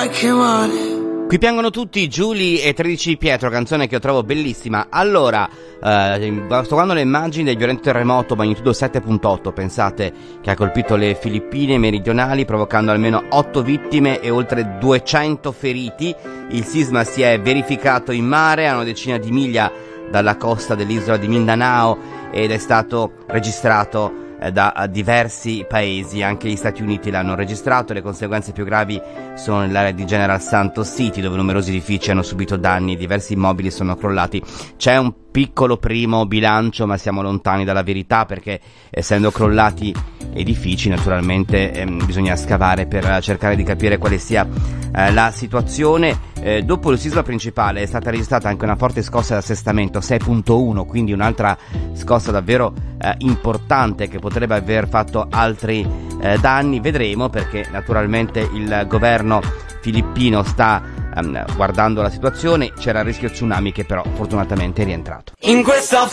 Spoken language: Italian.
che male. Qui piangono tutti, Giulia e 13 Pietro, canzone che io trovo bellissima. Allora, sto guardando le immagini del violento terremoto magnitudo 7.8, pensate, che ha colpito le Filippine meridionali, provocando almeno 8 vittime e oltre 200 feriti. Il sisma si è verificato in mare, a una decina di miglia dalla costa dell'isola di Mindanao, ed è stato registrato da diversi paesi. Anche gli Stati Uniti l'hanno registrato. Le conseguenze più gravi sono nell'area di General Santos City, dove numerosi edifici hanno subito danni, diversi immobili sono crollati. C'è un piccolo primo bilancio, ma siamo lontani dalla verità, perché essendo crollati edifici naturalmente bisogna scavare per cercare di capire quale sia la situazione. Dopo il sisma principale è stata registrata anche una forte scossa di assestamento 6.1, quindi un'altra scossa davvero importante che potrebbe aver fatto altri danni. Vedremo, perché naturalmente il governo filippino sta guardando la situazione. C'era il rischio tsunami che però fortunatamente è rientrato. In questa